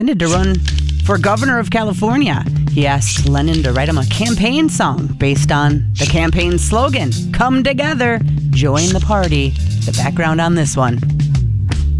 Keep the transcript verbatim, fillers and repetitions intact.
intended to run for governor of California. He asked Lennon to write him a campaign song based on the campaign slogan, "Come together, join the party." The background on this one.